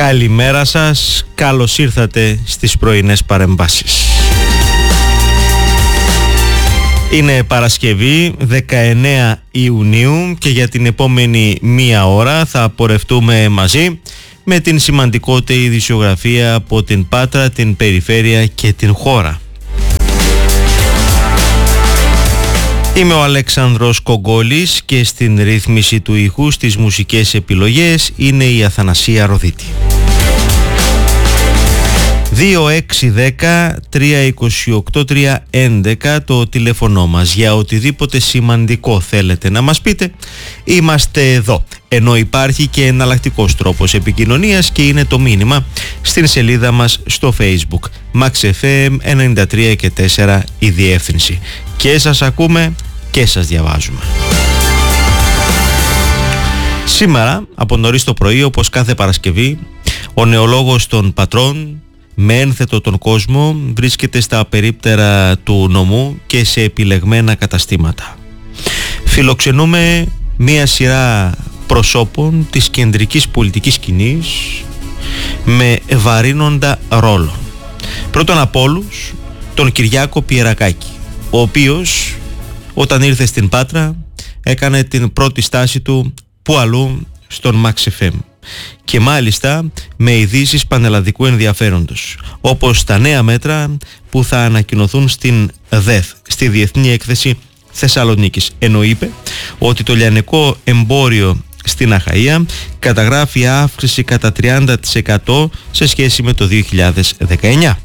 Καλημέρα σας, καλώς ήρθατε στις πρωινές παρεμβάσεις. Είναι Παρασκευή 19 Ιουνίου και για την επόμενη μία ώρα θα πορευτούμε μαζί με την σημαντικότερη ειδησιογραφία από την Πάτρα, την περιφέρεια και την χώρα. Είμαι ο Αλέξανδρος Κογκόλης και στην ρύθμιση του ήχου στις μουσικές επιλογές είναι η Αθανασία Ροδίτη. 2610-328-311 το τηλέφωνο μας. Για οτιδήποτε σημαντικό θέλετε να μας πείτε, είμαστε εδώ. Ενώ υπάρχει και εναλλακτικός τρόπος επικοινωνίας και είναι το μήνυμα στην σελίδα μας στο Facebook. Max FM 93 και 4 η διεύθυνση. Και σας ακούμε και σας διαβάζουμε. Σήμερα από νωρίς το πρωί, όπως κάθε Παρασκευή, ο νεολόγος των πατρών με ένθετο τον κόσμο βρίσκεται στα περίπτερα του νομού και σε επιλεγμένα καταστήματα. Φιλοξενούμε μία σειρά προσώπων της κεντρικής πολιτικής σκηνής με βαρύνοντα ρόλο. Πρώτον απ' όλους τον Κυριάκο Πιερακάκη, ο οποίος όταν ήρθε στην Πάτρα έκανε την πρώτη στάση του που αλλού στον Max FM. Και μάλιστα με ειδήσεις πανελλαδικού ενδιαφέροντος, όπως τα νέα μέτρα που θα ανακοινωθούν στην ΔΕΘ, στη Διεθνή Έκθεση Θεσσαλονίκης, ενώ είπε ότι το λιανικό εμπόριο στην Αχαΐα καταγράφει αύξηση κατά 30% σε σχέση με το 2019.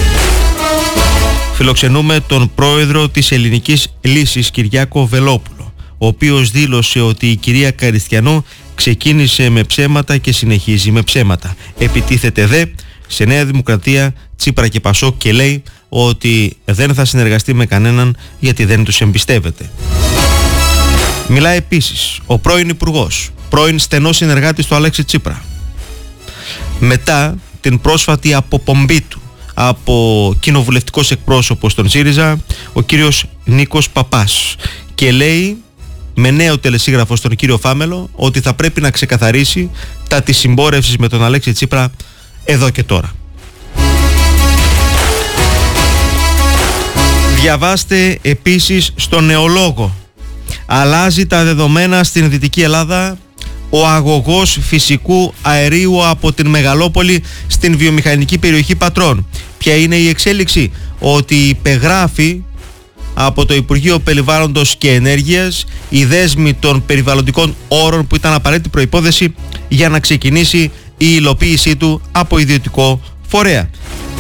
Φιλοξενούμε τον πρόεδρο της Ελληνικής Λύσης, Κυριάκο Βελόπουλο, ο οποίος δήλωσε ότι η κυρία Καριστιανού ξεκίνησε με ψέματα και συνεχίζει με ψέματα. Επιτίθεται δε σε Νέα Δημοκρατία, Τσίπρα και Πασόκ και λέει ότι δεν θα συνεργαστεί με κανέναν γιατί δεν τους εμπιστεύεται. Μιλάει επίσης ο πρώην Υπουργός, πρώην στενός συνεργάτης του Αλέξη Τσίπρα, μετά την πρόσφατη αποπομπή του από κοινοβουλευτικός εκπρόσωπος των ΣΥΡΙΖΑ, ο κύριος Νίκος Παπάς, και λέει με νέο τελεσίγραφο στον κύριο Φάμελο ότι θα πρέπει να ξεκαθαρίσει τα της συμπόρευσης με τον Αλέξη Τσίπρα εδώ και τώρα. Διαβάστε επίσης στο Νεολόγο. Αλλάζει τα δεδομένα στην Δυτική Ελλάδα ο αγωγός φυσικού αερίου από την Μεγαλόπολη στην βιομηχανική περιοχή Πατρών. Ποια είναι η εξέλιξη? Ότι υπεγράφει από το Υπουργείο Περιβάλλοντος και Ενέργειας η δέσμη των περιβαλλοντικών όρων που ήταν απαραίτητη προϋπόθεση για να ξεκινήσει η υλοποίησή του από ιδιωτικό φορέα.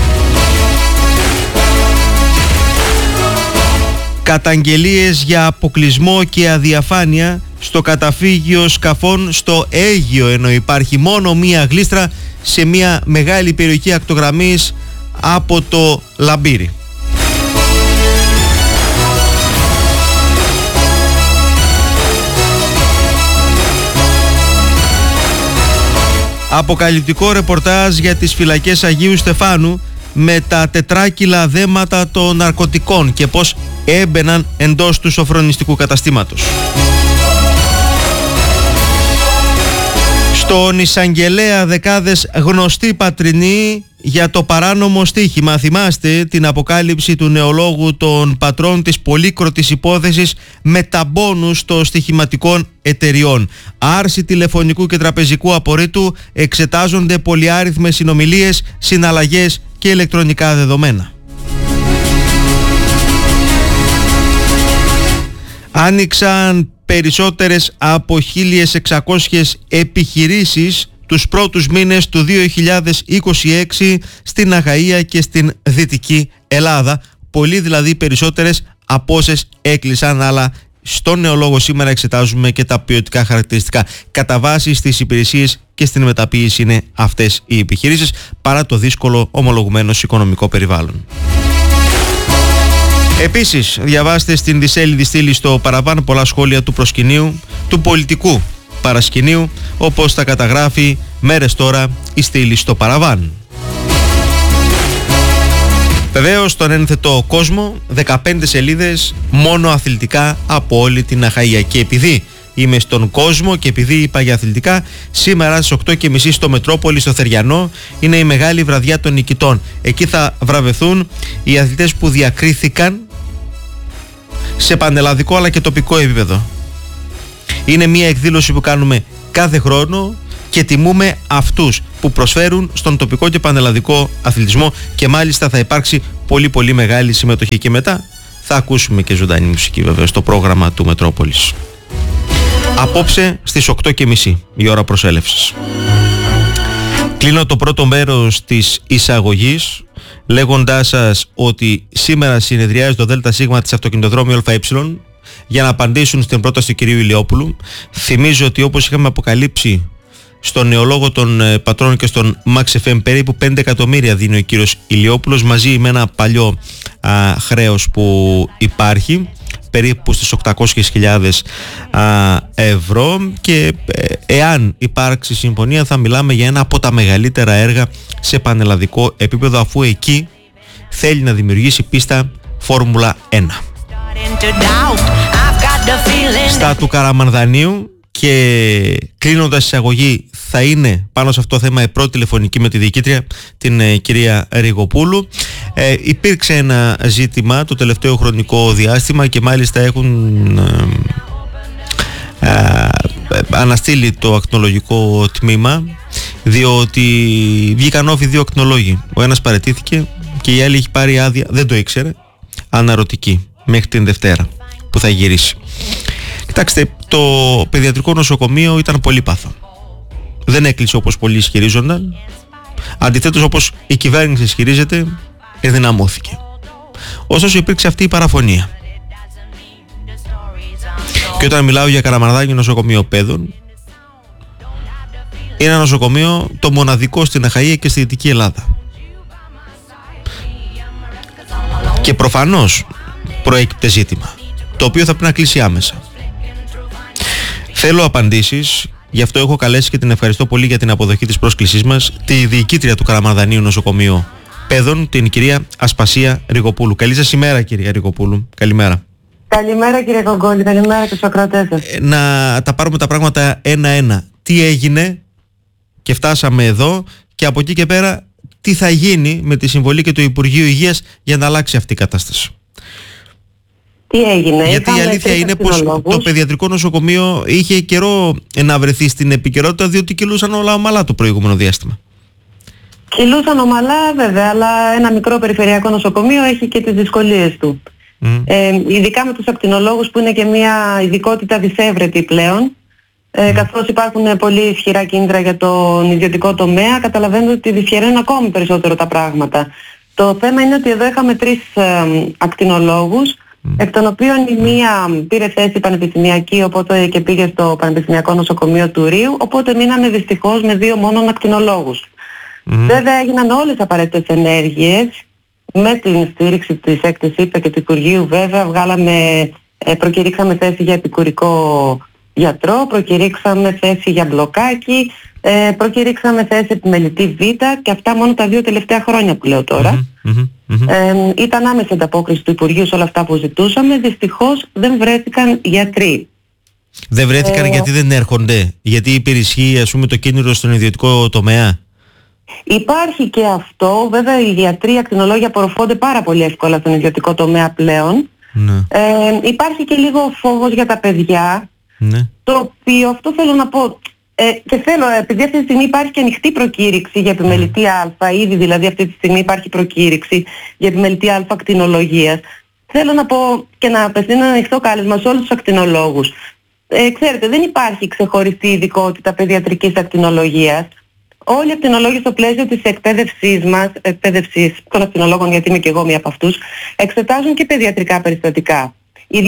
Καταγγελίες για αποκλεισμό και αδιαφάνεια στο καταφύγιο σκαφών στο Αίγυο, ενώ υπάρχει μόνο μία γλίστρα σε μία μεγάλη περιοχή ακτογραμμής από το Λαμπύρι. Αποκαλυπτικό ρεπορτάζ για τις φυλακές Αγίου Στεφάνου με τα τετράκιλα δέματα των ναρκωτικών και πώς έμπαιναν εντός του σοφρονιστικού καταστήματος. Στον εισαγγελέα δεκάδες γνωστοί πατρινοί για το παράνομο στοίχημα. Θυμάστε την αποκάλυψη του νεολόγου των πατρών της πολύκροτης υπόθεσης με τα μπόνους των στοιχηματικών εταιριών. Άρση τηλεφωνικού και τραπεζικού απορρίτου, εξετάζονται πολυάριθμες συνομιλίες, συναλλαγές και ηλεκτρονικά δεδομένα. Άνοιξαν περισσότερες από 1.600 επιχειρήσεις τους πρώτους μήνες του 2026 στην Αχαΐα και στην Δυτική Ελλάδα. Πολύ δηλαδή περισσότερες από όσες έκλεισαν, αλλά στον Νεολόγο σήμερα εξετάζουμε και τα ποιοτικά χαρακτηριστικά. Κατά βάση στις υπηρεσίες και στην μεταποίηση είναι αυτές οι επιχειρήσεις, παρά το δύσκολο ομολογουμένως οικονομικό περιβάλλον. Επίσης, διαβάστε στην δισέλιδη στήλη στο Παραβάν πολλά σχόλια του προσκυνείου, του πολιτικού παρασκηνείου, όπως τα καταγράφει μέρες τώρα η στήλη στο Παραβάν. Βεβαίως, στον ένθετο κόσμο, 15 σελίδες μόνο αθλητικά από όλη την Αχαΐα. Και επειδή είμαι στον κόσμο και επειδή είπα για αθλητικά, σήμερα στις 8.30 στο Μετρόπολη, στο Θεριανό, είναι η μεγάλη βραδιά των νικητών. Εκεί θα βραβευθούν οι αθλητές που διακρίθηκαν σε πανελλαδικό αλλά και τοπικό επίπεδο. Είναι μια εκδήλωση που κάνουμε κάθε χρόνο και τιμούμε αυτούς που προσφέρουν στον τοπικό και πανελλαδικό αθλητισμό και μάλιστα θα υπάρξει πολύ μεγάλη συμμετοχή και μετά θα ακούσουμε και ζωντανή μουσική βέβαια στο πρόγραμμα του Μετρόπολης. Απόψε στις 8.30 η ώρα προσέλευσης. Κλείνω το πρώτο μέρος της εισαγωγής λέγοντάς σας ότι σήμερα συνεδριάζει το ΔΣ της Αυτοκινητοδρόμου ΑΕ για να απαντήσουν στην πρόταση του κυρίου Ηλιόπουλου. Θυμίζω ότι όπως είχαμε αποκαλύψει στον νεολόγο των Πατρών και στον Max FM, περίπου 5 εκατομμύρια δίνει ο κύριος Ηλιόπουλος μαζί με ένα παλιό χρέος που υπάρχει περίπου στις 800.000 ευρώ και εάν υπάρξει συμφωνία θα μιλάμε για ένα από τα μεγαλύτερα έργα σε πανελλαδικό επίπεδο, αφού εκεί θέλει να δημιουργήσει πίστα Φόρμουλα 1 στα του Καραμανδανίου. Και κλείνοντας εισαγωγή, θα είναι πάνω σε αυτό το θέμα η πρώτη τηλεφωνική με τη διοικήτρια, την κυρία Ριγοπούλου. Υπήρξε ένα ζήτημα το τελευταίο χρονικό διάστημα και μάλιστα έχουν αναστείλει το ακτινολογικό τμήμα, διότι βγήκαν όφοι 2 ακτινολόγοι. Ο ένας παραιτήθηκε και η άλλη έχει πάρει άδεια, δεν το ήξερε, αναρωτική, μέχρι την Δευτέρα που θα γυρίσει. Κοιτάξτε, το παιδιατρικό νοσοκομείο ήταν πολύ πάθο. Δεν έκλεισε όπως πολλοί ισχυρίζονταν. Αντιθέτως, όπως η κυβέρνηση ισχυρίζεται, ενδυναμώθηκε. Ωστόσο υπήρξε αυτή η παραφωνία. Και όταν μιλάω για Καραμανδάνιο νοσοκομείο παιδών, είναι ένα νοσοκομείο το μοναδικό στην Αχαΐα και στη Δυτική Ελλάδα. Και προφανώς προέκυπτε ζήτημα, το οποίο θα πρέπει να κλείσει άμεσα. Θέλω απαντήσεις, γι' αυτό έχω καλέσει και την ευχαριστώ πολύ για την αποδοχή της πρόσκλησής μας τη διοικήτρια του Καραμανδανίου Νοσοκομείου Παιδών, την κυρία Ασπασία Ριγοπούλου. Καλή σας ημέρα, κυρία Ριγοπούλου. Καλημέρα. Καλημέρα, κύριε Κογκόλη. Καλημέρα και στους ακροατές σας. Να τα πάρουμε τα πράγματα ένα-ένα. Τι έγινε και φτάσαμε εδώ και από εκεί και πέρα τι θα γίνει με τη συμβολή και του Υπουργείου Υγείας για να αλλάξει αυτή η κατάσταση. Τι έγινε? Γιατί η αλήθεια είναι πως το παιδιατρικό νοσοκομείο είχε καιρό να βρεθεί στην επικαιρότητα, διότι κυλούσαν όλα ομαλά το προηγούμενο διάστημα. Κυλούσαν ομαλά βέβαια, αλλά ένα μικρό περιφερειακό νοσοκομείο έχει και τις δυσκολίες του. Ειδικά με τους ακτινολόγους που είναι και μια ειδικότητα δυσέβρετη πλέον, καθώς υπάρχουν πολύ ισχυρά κίνητρα για τον ιδιωτικό τομέα, καταλαβαίνετε ότι δυσχεραίνουν ακόμη περισσότερο τα πράγματα. Το θέμα είναι ότι εδώ είχαμε 3 ακτινολόγους, εκ των οποίων η μία πήρε θέση πανεπιστημιακή, οπότε και πήγε στο Πανεπιστημιακό Νοσοκομείο του Ρείου, οπότε μείναμε δυστυχώς με 2 μόνον ακτινολόγους. Βέβαια έγιναν όλες τις απαραίτητες ενέργειες με την στήριξη της έκτης ΥΠΑ και του Υπουργείου. Βέβαια προκηρύξαμε θέση για επικουρικό γιατρό, προκηρύξαμε θέση για μπλοκάκι, προκηρύξαμε θέση επιμελητή Β και αυτά μόνο τα 2 τελευταία χρόνια που λέω τώρα. Ήταν άμεση ανταπόκριση του Υπουργείου σε όλα αυτά που ζητούσαμε. Δυστυχώς δεν βρέθηκαν γιατροί. Δεν βρέθηκαν γιατί δεν έρχονται, γιατί υπερισχύει ας πούμε το κίνητρο στον ιδιωτικό τομέα? Υπάρχει και αυτό. Βέβαια οι γιατροί, οι ακτινολόγοι απορροφώνται πάρα πολύ εύκολα στον ιδιωτικό τομέα πλέον. Υπάρχει και λίγο φόβος για τα παιδιά, το οποίο αυτό θέλω να πω. Και θέλω, επειδή αυτή τη στιγμή υπάρχει και ανοιχτή προκήρυξη για επιμελητή Α, ήδη δηλαδή αυτή τη στιγμή υπάρχει προκήρυξη για επιμελητή Α ακτινολογίας, θέλω να πω και να απευθύνω ένα ανοιχτό κάλεσμα σε όλους τους ακτινολόγους. Ξέρετε, δεν υπάρχει ξεχωριστή ειδικότητα παιδιατρικής ακτινολογίας. Όλοι οι ακτινολόγοι στο πλαίσιο της εκπαίδευσής μας, εκπαίδευσης των ακτινολόγων, γιατί είμαι και εγώ μία από αυτούς, εξετάζουν και παιδιατρικά περιστατικά. Η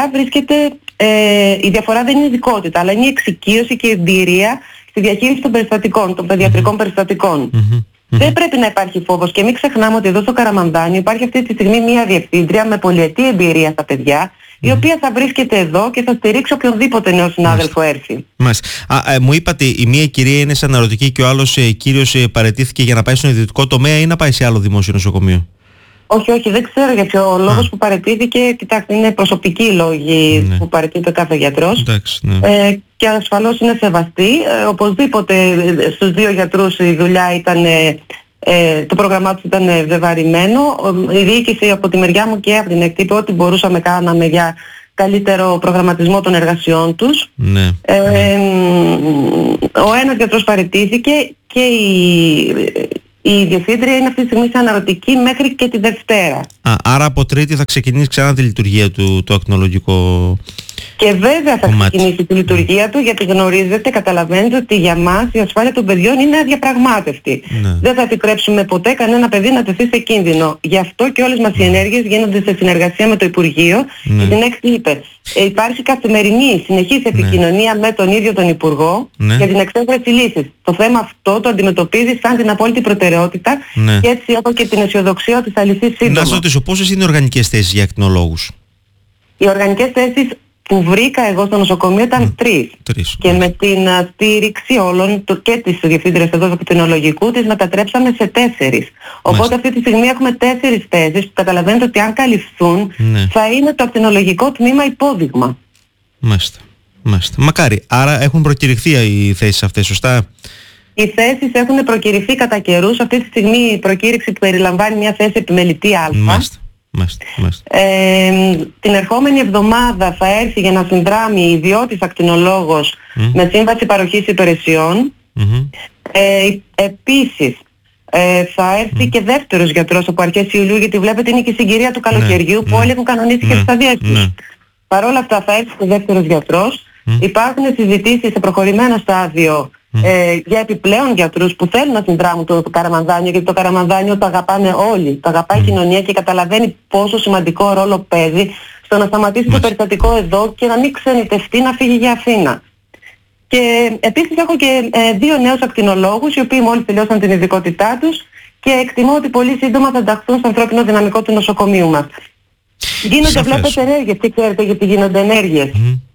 διαφορά δεν είναι ειδικότητα, αλλά είναι η εξοικείωση και η εμπειρία στη διαχείριση των περιστατικών, των παιδιατρικών περιστατικών. Δεν πρέπει να υπάρχει φόβος και μην ξεχνάμε ότι εδώ στο Καραμανδάνιο υπάρχει αυτή τη στιγμή μια διευθύντρια με πολυετή εμπειρία στα παιδιά, η οποία θα βρίσκεται εδώ και θα στηρίξει οποιονδήποτε νέο συνάδελφο έρθει. Μου είπατε η μία κυρία είναι σαν αναρωτική και ο άλλος κύριος παραιτήθηκε για να πάει στον ιδιωτικό τομέα ή να πάει σε άλλο δημόσιο νοσοκομείο? Όχι, δεν ξέρω για ποιο λόγος που παραιτήθηκε. Κοιτάξτε, είναι προσωπικοί λόγοι που παραιτείται κάθε γιατρός. Εντάξει, και ασφαλώς είναι σεβαστή. Οπωσδήποτε στους δύο γιατρούς η δουλειά ήταν, το πρόγραμμά τους ήταν βεβαρημένο. Η διοίκηση από τη μεριά μου και από την ΕΚΤ είπε ότι μπορούσαμε κάναμε για καλύτερο προγραμματισμό των εργασιών τους. Ο ένας γιατρός παραιτήθηκε και η διευθύντρια είναι αυτή τη στιγμή σε αναρωτική μέχρι και τη Δευτέρα. Άρα από Τρίτη θα ξεκινήσει ξανά τη λειτουργία του το ακτινολογικό. Και βέβαια θα ξεκινήσει τη λειτουργία του, γιατί γνωρίζετε, καταλαβαίνετε ότι για μας η ασφάλεια των παιδιών είναι αδιαπραγμάτευτη. Δεν θα επιτρέψουμε ποτέ κανένα παιδί να τεθεί σε κίνδυνο. Γι' αυτό και όλες μας οι ενέργειες γίνονται σε συνεργασία με το Υπουργείο. Και την ΕΚΤ είπε, υπάρχει καθημερινή συνεχής επικοινωνία με τον ίδιο τον Υπουργό για την εξέβρεση λύσης. Το θέμα αυτό το αντιμετωπίζει σαν την απόλυτη προτεραιότητα και έτσι έχω και την αισιοδοξία ότι θα λυθεί σύντομα. Να σας ρωτήσω, πόσες είναι οι οργανικές θέσεις για ακτινολόγους? Οι οργανικές θέσεις που βρήκα εγώ στο νοσοκομείο ήταν 3. Και με την στήριξη όλων και της διευθύντριας εδώ του ακτινολογικού τις μετατρέψαμε σε 4. Οπότε αυτή τη στιγμή έχουμε 4 θέσεις που καταλαβαίνετε ότι αν καλυφθούν θα είναι το ακτινολογικό τμήμα υπόδειγμα. Μάλιστα. Μακάρι. Άρα έχουν προκηρυχθεί οι θέσεις αυτές, σωστά? Οι θέσεις έχουν προκηρυχθεί κατά καιρούς. Αυτή τη στιγμή η προκήρυξη περιλαμβάνει μια θέση επιμελητή Α. Την ερχόμενη εβδομάδα θα έρθει για να συνδράμει ιδιώτης ακτινολόγος με σύμβαση παροχής υπηρεσιών. Επίσης θα έρθει και δεύτερος γιατρός από αρχές Ιουλίου, γιατί βλέπετε είναι και η συγκυρία του καλοκαιριού που όλοι έχουν κανονίσει και τις σταδίες τους. Παρ' όλα αυτά θα έρθει και δεύτερος γιατρός. Υπάρχουν συζητήσεις σε προχωρημένο στάδιο για επιπλέον γιατρούς που θέλουν να συνδράμουν το Καραμανδάνιο, γιατί το Καραμανδάνιο το αγαπάνε όλοι. Το αγαπάει η κοινωνία και καταλαβαίνει πόσο σημαντικό ρόλο παίζει στο να σταματήσει το περιστατικό εδώ και να μην ξενιτευτεί να φύγει για Αθήνα. Και επίσης έχω και 2 νέους ακτινολόγους, οι οποίοι μόλις τελειώσαν την ειδικότητά τους και εκτιμώ ότι πολύ σύντομα θα ενταχθούν στο ανθρώπινο δυναμικό του νοσοκομείου μας. Γίνονται, βλέπετε, ενέργειες. Τι ξέρετε γιατί γίνονται ενέργειες?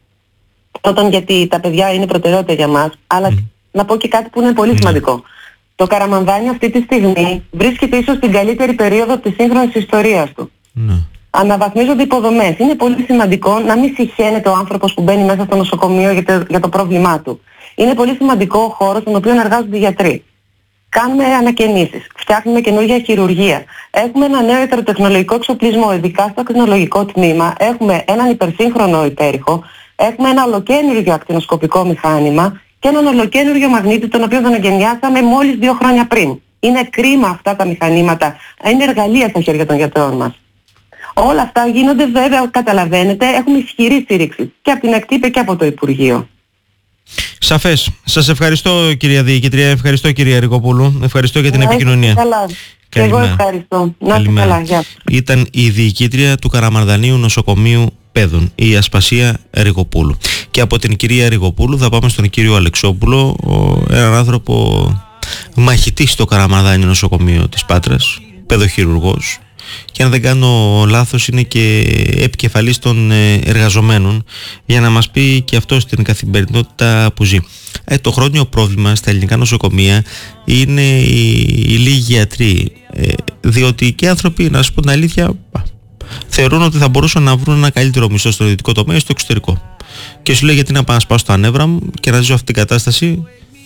Όταν γιατί τα παιδιά είναι προτεραιότητα για μας, αλλά να πω και κάτι που είναι πολύ σημαντικό. Το Καραμανδάνιο αυτή τη στιγμή βρίσκεται ίσως στην καλύτερη περίοδο της σύγχρονης ιστορίας του. Αναβαθμίζονται υποδομές. Είναι πολύ σημαντικό να μην συχαίνεται ο άνθρωπος που μπαίνει μέσα στο νοσοκομείο για το πρόβλημά του. Είναι πολύ σημαντικό ο χώρος στον οποίο εργάζονται οι γιατροί. Κάνουμε ανακαινήσεις, φτιάχνουμε καινούργια χειρουργία. Έχουμε ένα νέο ιατροτεχνολογικό εξοπλισμό, ειδικά στο ακτινολογικό τμήμα. Έχουμε έναν υπερσύγχρονο υπέρηχο. Έχουμε ένα ολοκαίνουργιο ακτινοσκοπικό μηχάνημα και έναν ολοκαίνουργιο μαγνήτη, τον οποίο τον εγκαινιάσαμε μόλις 2 χρόνια πριν. Είναι κρίμα αυτά τα μηχανήματα. Είναι εργαλεία στα χέρια των γιατρών μας. Όλα αυτά γίνονται, βέβαια, καταλαβαίνετε, έχουμε ισχυρή στήριξη και από την ΕΚΤ και από το Υπουργείο. Σαφές. Σας ευχαριστώ, κυρία Διοικητρία, ευχαριστώ, κυρία Ριγοπούλου, ευχαριστώ για την επικοινωνία. Καλά. Και εγώ ευχαριστώ. Να είστε καλά. Γεια. Ήταν η Διοικήτρια του Καραμανδανίου Νοσοκομείου Παιδών, η Ασπασία Ριγοπούλου. Και από την κυρία Ριγοπούλου θα πάμε στον κύριο Αλεξόπουλο, έναν άνθρωπο μαχητή στο Καραμανδάνιο Νοσοκομείο της Πάτρας, παιδοχειρουργός, και αν δεν κάνω λάθος είναι και επικεφαλής των εργαζομένων, για να μας πει και αυτό στην καθημερινότητα που ζει. Το χρόνιο πρόβλημα στα ελληνικά νοσοκομεία είναι οι λίγοι γιατροί, διότι και άνθρωποι, να σας πω την αλήθεια, θεωρούν ότι θα μπορούσαν να βρουν ένα καλύτερο μισθό στο ιδιωτικό τομέα ή στο εξωτερικό. Και σου λέει, γιατί να πάω να σπάσω τα νεύρα μου και να ζω αυτή την κατάσταση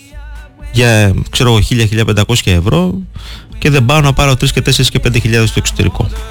για 1.000-1.500 ευρώ και δεν πάω να πάρω 3 και 4 και 5.000 στο εξωτερικό.